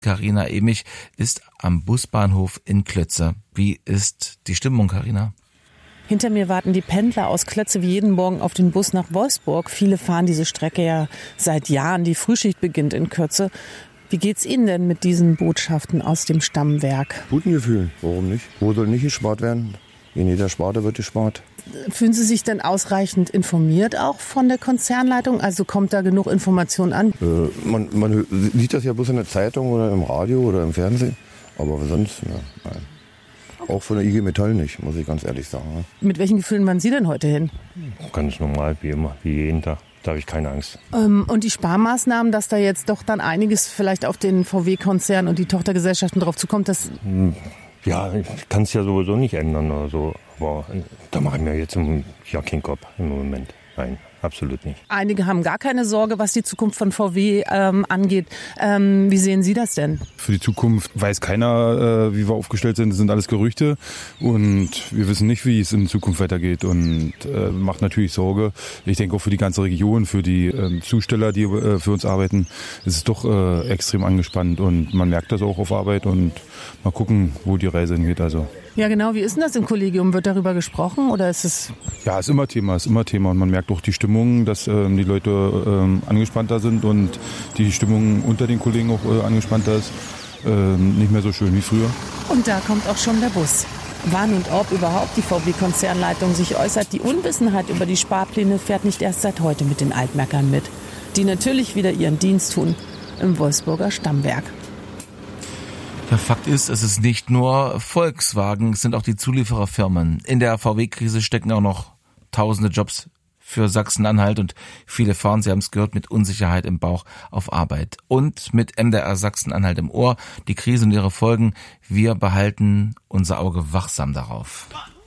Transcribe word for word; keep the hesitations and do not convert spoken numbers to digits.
Carina Emich ist am Busbahnhof in Klötze. Wie ist die Stimmung, Carina? Hinter mir warten die Pendler aus Klötze wie jeden Morgen auf den Bus nach Wolfsburg. Viele fahren diese Strecke ja seit Jahren. Die Frühschicht beginnt in Kürze. Wie geht's Ihnen denn mit diesen Botschaften aus dem Stammwerk? Guten Gefühl, warum nicht? Wo soll nicht gespart werden? In jeder Sparte wird gespart. Fühlen Sie sich denn ausreichend informiert auch von der Konzernleitung? Also kommt da genug Information an? Äh, man, man sieht das ja bloß in der Zeitung oder im Radio oder im Fernsehen. Aber sonst, ja, nein. Auch von der I G Metall nicht, muss ich ganz ehrlich sagen. Mit welchen Gefühlen waren Sie denn heute hin? Ganz normal, wie immer, wie jeden Tag. Da habe ich keine Angst. Ähm, und die Sparmaßnahmen, dass da jetzt doch dann einiges vielleicht auf den V W-Konzern und die Tochtergesellschaften drauf zukommt, das... Ja, ich kann es ja sowieso nicht ändern oder so. Aber da mache ich mir jetzt ja keinen Kopf im Moment. Nein, absolut nicht. Einige haben gar keine Sorge, was die Zukunft von V W ähm, angeht. Ähm, wie sehen Sie das denn? Für die Zukunft weiß keiner, äh, wie wir aufgestellt sind. Das sind alles Gerüchte und wir wissen nicht, wie es in Zukunft weitergeht und äh, macht natürlich Sorge. Ich denke auch für die ganze Region, für die äh, Zusteller, die äh, für uns arbeiten, ist es doch äh, extrem angespannt und man merkt das auch auf Arbeit und mal gucken, wo die Reise hingeht. Also. Ja genau, wie ist denn das im Kollegium? Wird darüber gesprochen oder ist es... Ja, ist immer Thema, ist immer Thema und man merkt auch die Stimmung, dass ähm, die Leute ähm, angespannter sind und die Stimmung unter den Kollegen auch äh, angespannter ist. Ähm, nicht mehr so schön wie früher. Und da kommt auch schon der Bus. Wann und ob überhaupt die V W-Konzernleitung sich äußert, die Unwissenheit über die Sparpläne fährt nicht erst seit heute mit den Altmärkern mit, die natürlich wieder ihren Dienst tun im Wolfsburger Stammwerk. Der Fakt ist, es ist nicht nur Volkswagen, es sind auch die Zuliefererfirmen. In der V W-Krise stecken auch noch tausende Jobs für Sachsen-Anhalt und viele fahren, Sie haben es gehört, mit Unsicherheit im Bauch auf Arbeit. Und mit M D R Sachsen-Anhalt im Ohr, die Krise und ihre Folgen, wir behalten unser Auge wachsam darauf.